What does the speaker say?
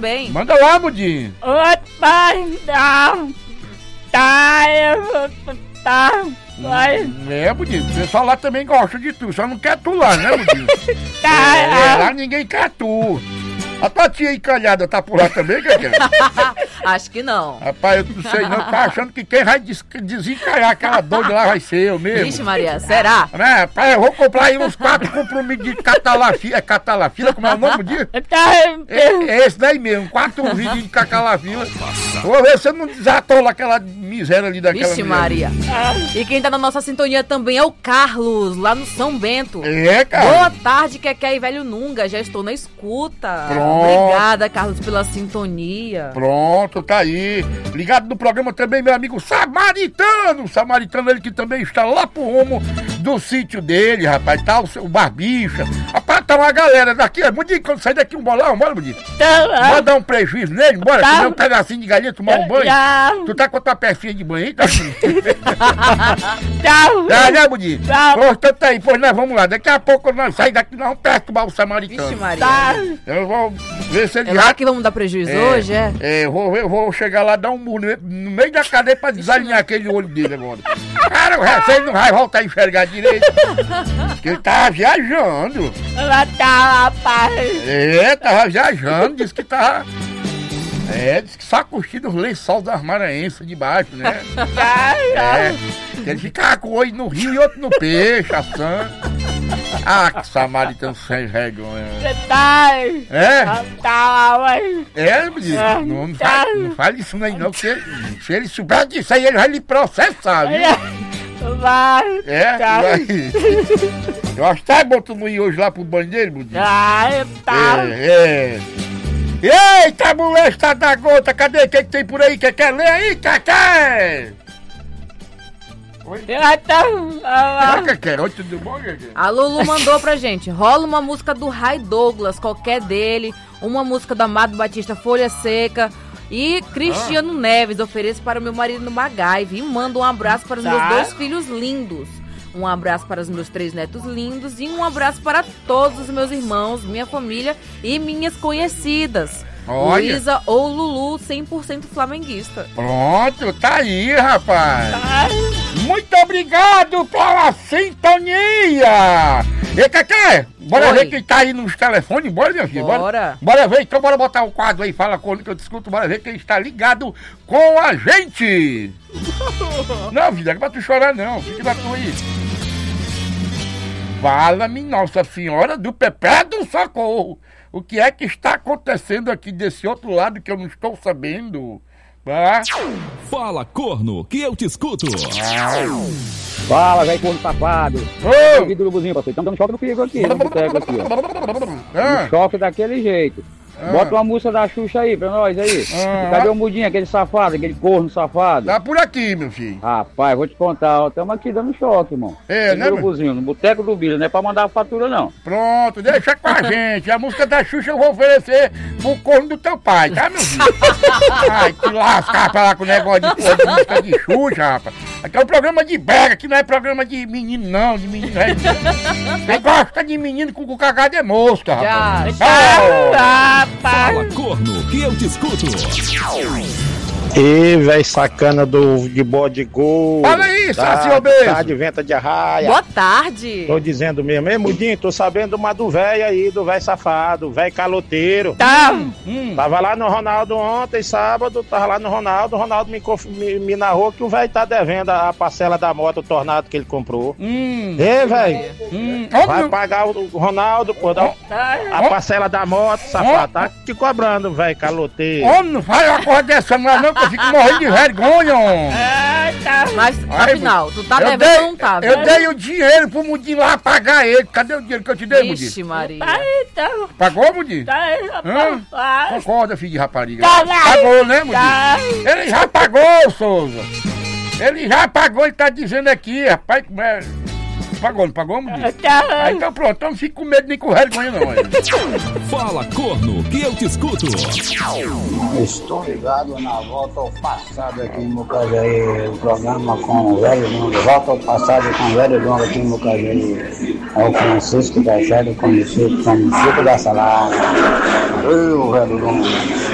bem. Manda lá, Mudinho. Mudinho, o pessoal lá também gosta de tu, só não quer tu lá, né, Mudinho? Lá ninguém quer tu. A tua tia encalhada tá por lá também, que é? Acho que não. Rapaz, eu não sei não, tá achando que quem vai desencalhar aquela doida lá vai ser eu mesmo. Vixe, Maria, será? Rapaz, eu vou comprar aí uns 4 compromissos de catalafila. É catalafila, como é o nome disso? É esse daí mesmo, 4 vídeos de catalafila. Vou ver se eu não desatola aquela miséria ali daquela Vixe, miséria. Maria. E quem tá na nossa sintonia também é o Carlos, lá no São Bento. É, cara. Boa tarde, Keké e Velho Nunga, já estou na escuta. Pronto. Obrigada, Carlos, pela sintonia. Pronto, tá aí. Ligado no programa também, meu amigo Samaritano. Samaritano, ele que também está lá pro rumo do sítio dele, rapaz. Tá o Barbicha. Rapaz, tá uma galera daqui. Mudinho, quando sair daqui um bolão, bora, Mudinho. Bora dar um prejuízo nele, bora. Comer um pedacinho de galinha, tomar um banho. Tu tá com a tua perfinha de banho aí, tá? Tá, né, Mudinho? Então tá aí, pois nós vamos lá. Daqui a pouco nós saímos daqui, nós vamos perturbar o Samaritano. Vixe, Maria. Eu vou ver se ele É lá que vamos dar prejuízo hoje, é? Eu vou chegar lá, dar um murro no meio da cadeia pra desalinhar aquele olho dele agora. Cara, você não vai voltar a enxergar direito. Porque ele tava viajando. Tava viajando, disse que tava... disse que só curtindo os lençóis das Maranhenses de baixo, né? Ele ficava com o olho no rio e outro no peixe, assando. Ah, que Samaritano sem vergonha. Não fale isso aí não, porque se ele souber disso aí, ele vai lhe processar, viu? Eu acho que tá bom tu não ir hoje lá pro banho dele, Budinho. Eita, molesta da gota, cadê? O que tem por aí? Quer ler aí, Cacé? Oi? Oi, tudo bom, Gê? A Lulu mandou pra gente. Rola uma música do Ray Douglas, qualquer dele. Uma música do Amado Batista, Folha Seca. E Cristiano Neves, ofereço para o meu marido no MacGyver. E manda um abraço para os meus 2 filhos lindos. Um abraço para os meus 3 netos lindos. E um abraço para todos os meus irmãos, minha família e minhas conhecidas. Olha. Luísa ou Lulu, 100% flamenguista. Pronto, tá aí, rapaz. Muito obrigado pela sintonia. E Cacé, bora ver quem tá aí nos telefones, bora, meu filho? Bora ver, então bora botar o quadro aí, fala com ele que eu discuto, bora ver quem está ligado com a gente. Não, filha, não é pra tu chorar não, fica na tua aí. Fala-me, Nossa Senhora do Pepé do Socorro. O que é que está acontecendo aqui desse outro lado que eu não estou sabendo? Fala, corno, que eu te escuto. Fala, velho corno safado. Ô! Ouvido do buzinho, pastor. Estamos dando choque no figo aqui, no boteco aqui, ó. Um choque daquele jeito. Bota uma música da Xuxa aí pra nós aí. Cadê o Mudinho, aquele safado, aquele corno safado? Tá por aqui, meu filho. Rapaz, vou te contar, ó. Estamos aqui dando choque, irmão. Né, no buzinho, no boteco do Bilho, não é pra mandar a fatura, não. Pronto, deixa com a gente. A música da Xuxa eu vou oferecer pro corno do teu pai, tá, meu filho? Ai, que lascar pra lá com o negócio de música de Xuxa, rapaz. Aqui é um programa de brega, aqui não é programa de menino, não, de menino. Você gosta de menino com o cagado é mosca, rapaz. Fala, corno, que eu te escuto. Ih, velho sacana de bode gol. Fala aí, Saci Obeso. Tá de venta de arraia. Boa tarde. Tô dizendo mesmo. Ei, Mudinho, tô sabendo uma do velho aí, do velho safado, velho caloteiro. Tava lá no Ronaldo ontem, sábado, tava lá no Ronaldo. O Ronaldo me narrou que o velho tá devendo a parcela da moto Tornado que ele comprou. Ei, velho. Vai pagar o Ronaldo, pô, a parcela da moto, safado. Tá te cobrando, velho caloteiro. Homem, não faz uma coisa dessa não, que eu fico morrendo de vergonha, Mas, afinal, tu tá devendo ou não tá, Eu dei o dinheiro pro Mudinho lá pagar ele. Cadê o dinheiro que eu te dei, Mudinho? Vixe, Maria. Pagou, Mudinho? Concorda, filho de rapariga. Pagou, né, Mudinho? Ele já pagou, Souza. Ele já pagou, ele tá dizendo aqui, rapaz, como é... Pagou, não pagou, Mudinho? Então pronto, então não fica com medo nem com vergonha não. Fala, corno, que eu te escuto. Estou ligado na volta ao passado aqui em Mucajaí, o programa com o velho dono, volta ao passado com o velho dono aqui em Mucajaí. É o Francisco da Chave, conhecido como Chico da Salada. O velho dono.